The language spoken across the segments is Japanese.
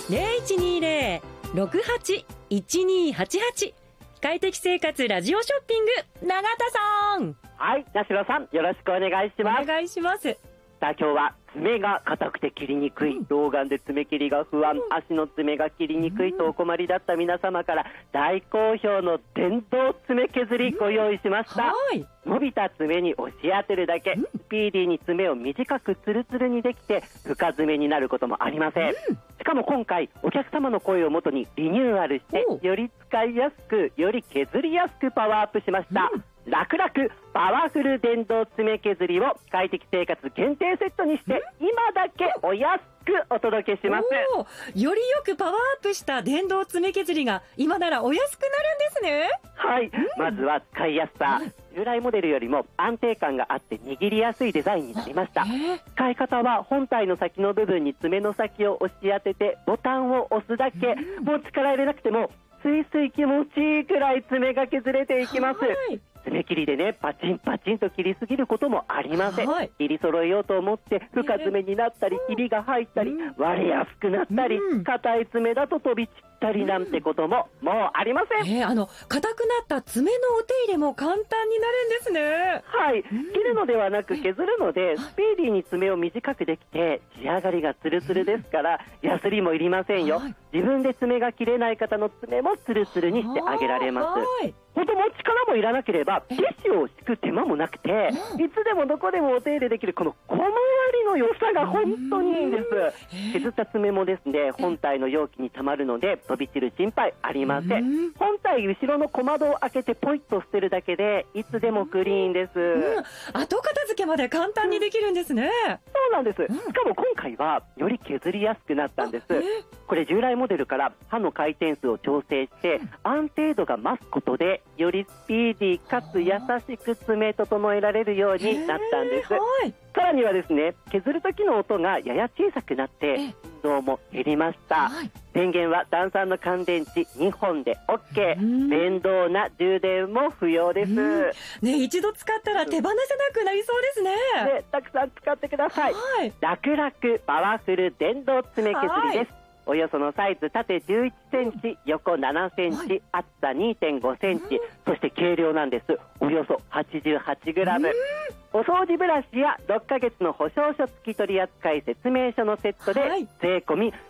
0120-68-1288快適生活ラジオショッピング、永田さん。 はい、八代さん、よろしくお願いします。 お願いします。 さあ、今日は爪が硬くて切りにくい、老眼で爪切りが不安、足の爪が切りにくいとお困りだった皆様から大好評の電動爪削りご用意しました。伸びた爪に押し当てるだけ、スピーディーに爪を短くツルツルにできて深爪になることもありません。しかも今回お客様の声をもとにリニューアルして、より使いやすく、より削りやすくパワーアップしました。楽々パワフル電動爪削りを快適生活限定セットにして今だけお安くお届けします。 よりよくパワーアップした電動爪削りが今ならお安くなるんですね。 はい、まずは使いやすさ、従来モデルよりも安定感があって握りやすいデザインになりました。使い方は本体の先の部分に爪の先を押し当ててボタンを押すだけ、もう力入れなくてもスイスイ気持ちいいくらい爪が削れていきます。爪切りでね、パチンパチンと切りすぎることもありません。切り揃えようと思って深爪になったり、ひびが入ったり、割れやすくなったり、硬い爪だと飛び散ったりなんてことももうありません。 硬くなった爪のお手入れも簡単になるんですね。 はい、切るのではなく削るので、スピーディーに爪を短くできて仕上がりがツルツルですから、ヤスリもいりませんよ。自分で爪が切れない方の爪もツルツルにしてあげられます。本当も力もいらなければティッシュを敷く手間もなくて、いつでもどこでもお手入れできるこの小回りの良さが本当にいいんです。削った爪もですね、本体の容器にたまるので飛び散る心配ありません。本体後ろの小窓を開けてポイッと捨てるだけでいつでもクリーンです。 後片付けまで簡単にできるんですね。 そうなんです。しかも今回はより削りやすくなったんです。これ従来モデルから刃の回転数を調整して安定度が増すことで、よりスピーディーかつ優しく爪整えられるようになったんです。さらにはですね、削る時の音がやや小さくなって振動も減りました。電源は単3の乾電池2本で OK。 電動な充電も不要です。 一度使ったら手放せなくなりそうですね。 たくさん使ってください。楽々パワフル電動爪削りです。およそのサイズ、縦11センチ、横7センチ、厚さ 2.5 センチ、そして軽量なんです。およそ88グラム。お掃除ブラシや6ヶ月の保証書付き取扱説明書のセットで税込み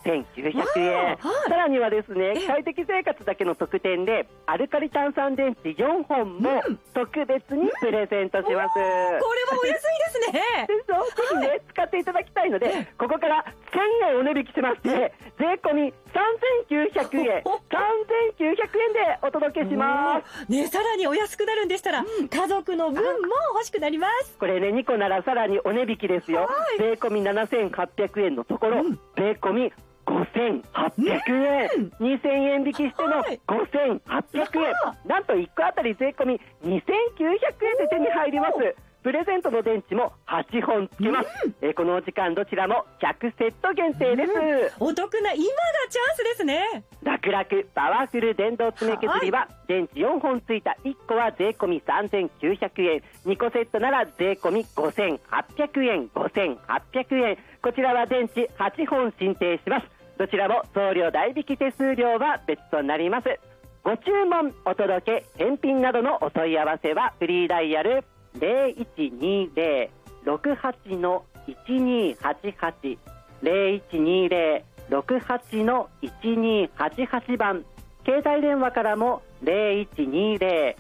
4900円。さらにはですね、快適生活だけの特典でアルカリ炭酸電池4本も特別にプレゼントします。これはお安いですね。 ぜひね、使っていただきたいので、ここから1000円お値引きしまして、税込み3900円、3900円でお届けしますさらにお安くなるんでしたら、家族の分も欲しくなります。 これね、2個ならさらにお値引きですよ。税込み7800円のところ、税込み5800円、2000円引きしての5800円、なんと1個あたり税込み2900円で手に入ります。プレゼントの電池も8本付きます。このお時間どちらも100セット限定です。 お得な、今がチャンスですね。 楽々パワフル電動爪削りは、電池4本付いた1個は税込み3900円、2個セットなら税込み5800円、5800円。こちらは電池8本進呈します。どちらも送料代引き手数料は別となります。ご注文、お届け、返品などのお問い合わせはフリーダイヤル0120-68-1288 0120-68-1288番、携帯電話からも0120